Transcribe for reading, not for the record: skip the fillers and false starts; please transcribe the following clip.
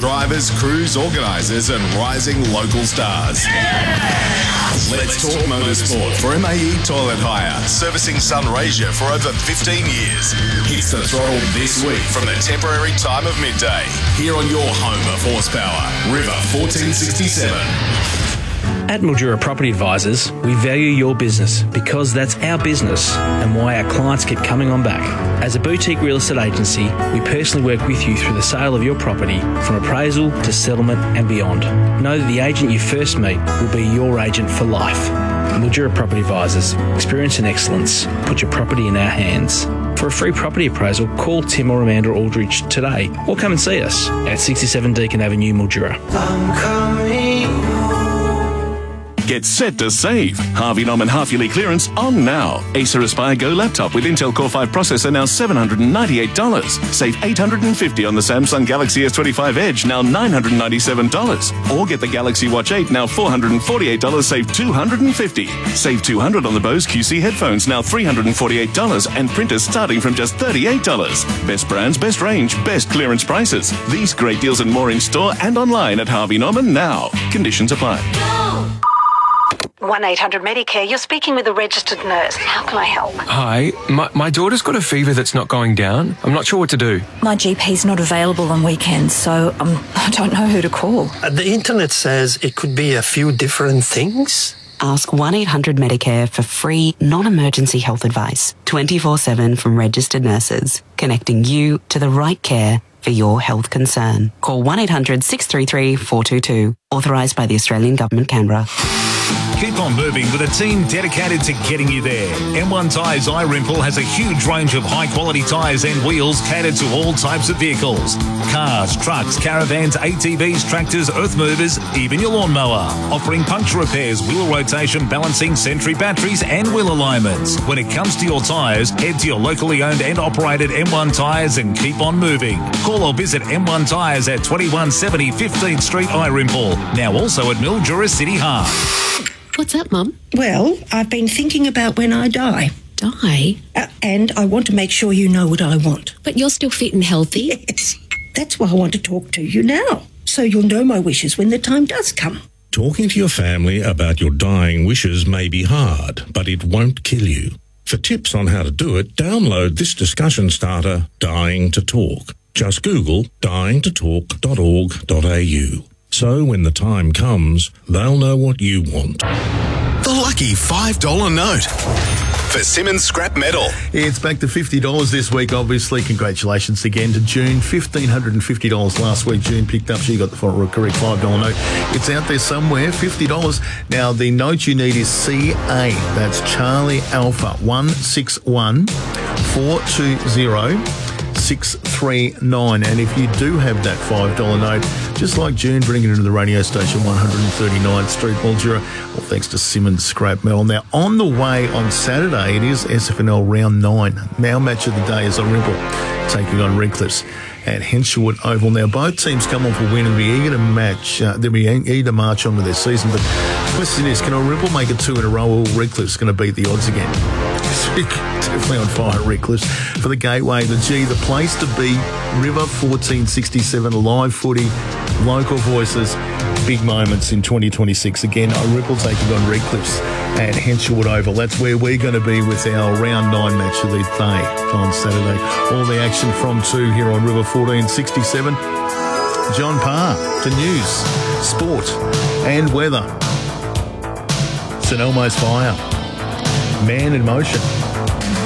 drivers, crews, organisers and rising local stars. Let's talk motorsport for MAE Toilet Hire, servicing Sunraysia for over 15 years. Hits the throttle this week from the temporary time of midday. Here on your home of horsepower, River 1467. At Mildura Property Advisors, we value your business because that's our business and why our clients keep coming on back. As a boutique real estate agency, we personally work with you through the sale of your property, from appraisal to settlement and beyond. Know that the agent you first meet will be your agent for life. Mildura Property Advisors, experience and excellence. Put your property in our hands. For a free property appraisal, call Tim or Amanda Aldridge today or come and see us at 67 Deakin Avenue, Mildura. Get set to save. Harvey Norman half-yearly clearance on now. Acer Aspire Go laptop with Intel Core 5 processor now $798. Save $850 on the Samsung Galaxy S25 Edge, now $997. Or get the Galaxy Watch 8, now $448, save $250. Save $200 on the Bose QC headphones, now $348, and printers starting from just $38. Best brands, best range, best clearance prices. These great deals and more in store and online at Harvey Norman now. Conditions apply. 1-800-Medicare, you're speaking with a registered nurse. How can I help? Hi, my daughter's got a fever that's not going down. I'm not sure what to do. My GP's not available on weekends, so I don't know who to call. The internet says it could be a few different things. Ask 1-800-Medicare for free, non-emergency health advice, 24/7 from registered nurses, connecting you to the right care for your health concern. Call 1-800-633-422. Authorised by the Australian Government, Canberra. Keep on moving with a team dedicated to getting you there. M1 Tyres iRimple has a huge range of high-quality tyres and wheels catered to all types of vehicles. Cars, trucks, caravans, ATVs, tractors, earth movers, even your lawnmower. Offering puncture repairs, wheel rotation, balancing, Sentry batteries and wheel alignments. When it comes to your tyres, head to your locally owned and operated M1 Tyres and keep on moving. Call or visit M1 Tyres at 2170 15th Street, iRimple. Now also at Mildura City Heart. What's up, Mum? Well, I've been thinking about when I die. Die? And I want to make sure you know what I want. But you're still fit and healthy. Yes. That's why I want to talk to you now, so you'll know my wishes when the time does come. Talking to your family about your dying wishes may be hard, but it won't kill you. For tips on how to do it, download this discussion starter, Dying to Talk. Just Google dyingtotalk.org.au. So when the time comes, they'll know what you want. The lucky $5 note for Simmons Scrap Metal. It's back to $50 this week, obviously. Congratulations again to June. $1,550 last week. June picked up. She got the correct $5 note. It's out there somewhere, $50. Now, the note you need is CA. That's Charlie Alpha 161 420 639. And if you do have that $5 note, just like June, bring it into the radio station, 139th Street, Mildura, all thanks to Simmons Scrap Metal. Now, on the way on Saturday, it is SFNL Round 9. Now, match of the day is iRimple taking on Redcliffs at Henshawood Oval. Now, both teams come on for win and be eager to match. They'll be eager to march on with their season. But the question is, can iRimple make it 2 in a row, or Redcliffs going to beat the odds again? Definitely on fire, Redcliffs. For the Gateway, the G, the place to be, River 1467, live footy, local voices, big moments in 2026. Again, iRimple taking on Redcliffs at Henshawood Oval. That's where we're going to be with our Round 9 match of the day on Saturday. All the action from 2 here on River 1467. John Parr to news, sport and weather. St Elmo's Fire. Man in Motion.